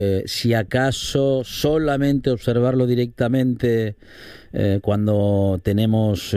si acaso solamente observarlo directamente cuando tenemos,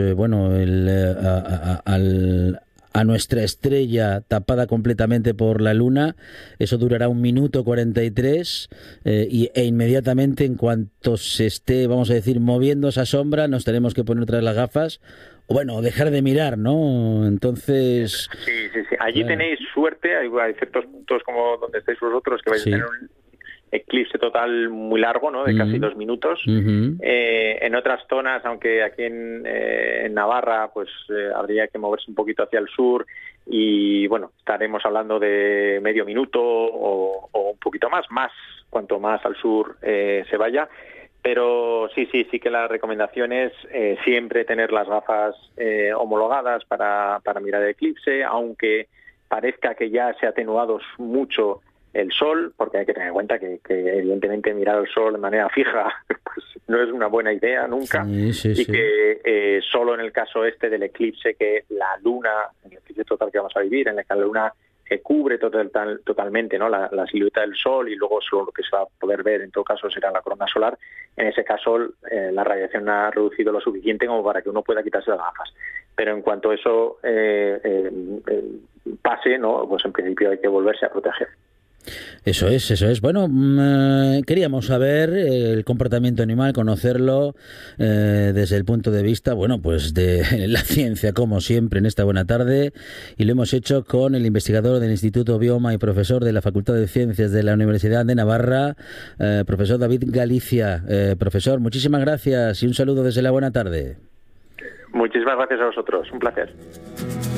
a nuestra estrella tapada completamente por la luna. Eso durará 1 minuto 43 e inmediatamente, en cuanto se esté, vamos a decir, moviendo esa sombra, nos tenemos que poner otra vez las gafas, o dejar de mirar, ¿no? Entonces... Sí. Allí claro, tenéis suerte, hay ciertos puntos como donde estáis vosotros que vais a sí. tener un eclipse total muy largo, ¿no? De casi 2 minutos. Ujú. En otras zonas, aunque aquí en Navarra, pues habría que moverse un poquito hacia el sur y, bueno, estaremos hablando de medio minuto o un poquito más cuanto más al sur se vaya. Pero sí que la recomendación es siempre tener las gafas homologadas para mirar el eclipse, aunque parezca que ya se ha atenuado mucho el sol, porque hay que tener en cuenta que evidentemente mirar el sol de manera fija pues no es una buena idea nunca, Sí. que solo en el caso del eclipse, que la luna, el eclipse total que vamos a vivir, en el que la luna cubre totalmente, ¿no? la silueta del sol, y luego solo lo que se va a poder ver en todo caso será la corona solar. En ese caso la radiación ha reducido lo suficiente como para que uno pueda quitarse las gafas, pero en cuanto eso pase, ¿no? Pues en principio hay que volverse a proteger. Eso es. Bueno, queríamos saber el comportamiento animal, conocerlo desde el punto de vista, pues de la ciencia, como siempre, en esta buena tarde, y lo hemos hecho con el investigador del Instituto Bioma y profesor de la Facultad de Ciencias de la Universidad de Navarra, profesor David Galicia. Profesor, muchísimas gracias y un saludo desde la buena tarde. Muchísimas gracias a vosotros, un placer.